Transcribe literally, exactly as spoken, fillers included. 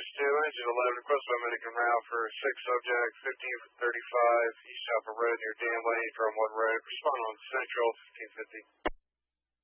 two, engine eleven, request by Medican route for six subject, fifteen thirty-five, East Chapel Road near Dan Lane, drum one road. Respond on Central, fifteen fifty.